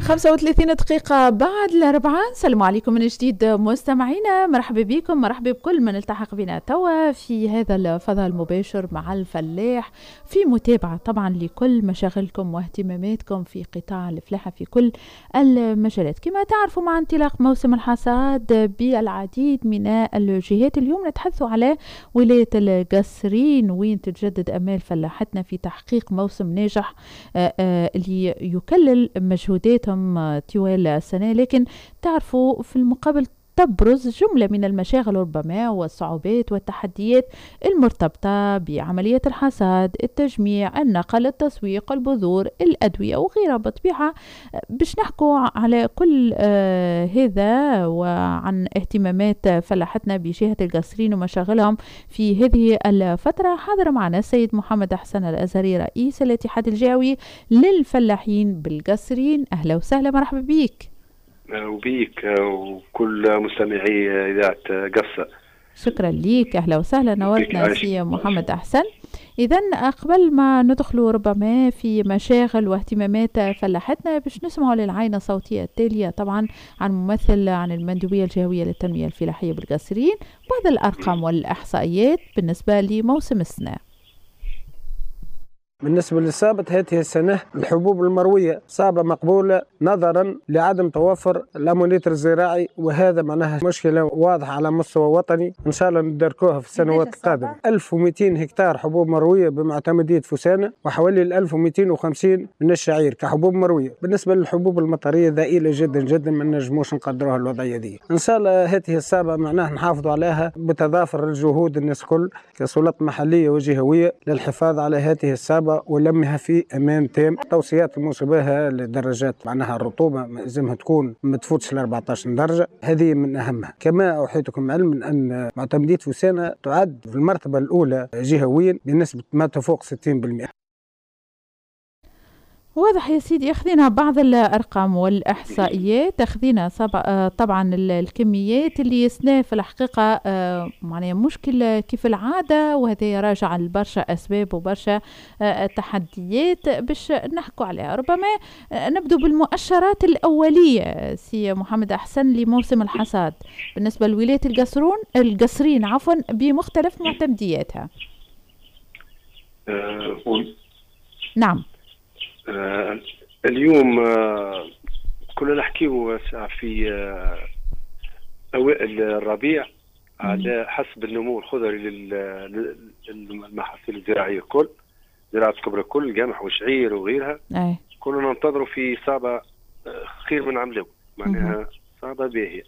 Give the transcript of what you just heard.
35 دقيقة بعد الأربعة. السلام عليكم من جديد مستمعينا، مرحبا بكم، مرحبا بكل من التحق بنا توا في هذا الفضاء المباشر مع الفلاح، في متابعة طبعا لكل مشاغلكم واهتماماتكم في قطاع الفلاحة في كل المجالات. كما تعرفوا مع انطلاق موسم الحصاد بالعديد من الجهات، اليوم نتحدث على ولاية القصرين وين تتجدد أمال فلاحتنا في تحقيق موسم ناجح اللي يكلل مجهوداتهم طوال السنة، لكن تعرفوا في المقابل تبرز جملة من المشاغل ربما والصعوبات والتحديات المرتبطة بعملية الحصاد، التجميع، النقل، التسويق، البذور، الأدوية وغيرها. بطبيعة باش نحكوا على كل هذا وعن اهتمامات فلاحتنا بجهة القصرين ومشاغلهم في هذه الفترة، حاضر معنا السيد محمد أحسن الأزهري رئيس الاتحاد الجهوي للفلاحين بالقصرين. أهلا وسهلا، مرحبا بيك. وبيك وكل مستمعي إذاعة قصة. شكرا ليك، أهلا وسهلا، نورتنا سي محمد أحسن. إذن قبل ما ندخلوا ربما في مشاغل واهتمامات فلاحتنا، باش نسمعوا للعينة الصوتية التالية طبعا عن ممثل عن المندوبية الجهوية للتنمية الفلاحية بالقصرين، بعض الأرقام والإحصائيات بالنسبة لموسم السنة. بالنسبة للصابت هذه السنة الحبوب المروية صعبة مقبولة نظرا لعدم توفر الأمونيتر الزراعي، وهذا معناها مشكلة واضحة على مستوى وطني، إن شاء الله ندركوها في السنوات القادمة. 1200 هكتار حبوب مروية بمعتمدية فسانة، وحوالي 1250 من الشعير كحبوب مروية. بالنسبة للحبوب المطرية ضئيلة جدا جدا، ما نجموش نقدروها الوضعية دي. إن شاء الله هذه الصابة معناها نحافظوا عليها بتضافر الجهود الناس كل كسلطات محلية وجهوية للحفاظ على هذه الصابة ولمها في امان تام. التوصيات المشابهه للدرجات معناها الرطوبه لازمها تكون ما تفوتش ل 14 درجه، هذه من اهمها. كما اوحيتكم علما ان معتمديه فسانه تعد في المرتبه الاولى جهويا بنسبه ما تفوق 60%. واضح يا سيدي. أخذنا بعض الأرقام والإحصائيات، أخذنا طبعا الكميات اللي يسنى في الحقيقة معناها مشكلة كيف العادة، وهذا يراجع لبرشا أسباب وبرشا تحديات باش نحكوا عليها. ربما نبدو بالمؤشرات الأولية سي محمد أحسن لموسم الحصاد بالنسبة لولاية القصرين بمختلف معتمدياتها. نعم. اليوم كنا نحكيه في أوائل الربيع على حسب النمو الخضري للمحاصيل الزراعية الكل، زراعة كبرى الكل، قمح وشعير وغيرها. كنا ننتظروا في صابة خير من عملوا، معناها صابة باهية.